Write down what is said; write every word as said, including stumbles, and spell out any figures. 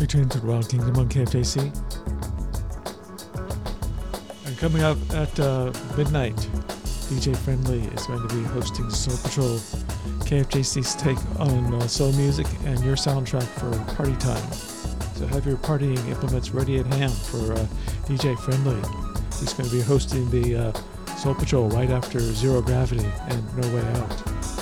You're tuned to the Wild Kingdom on K F J C. And coming up at uh, midnight, D J Friendly is going to be hosting Soul Patrol, K F J C's take on uh, soul music and your soundtrack for party time. So have your partying implements ready at hand for uh, D J Friendly. He's going to be hosting the uh, Soul Patrol right after Zero Gravity and No Way Out.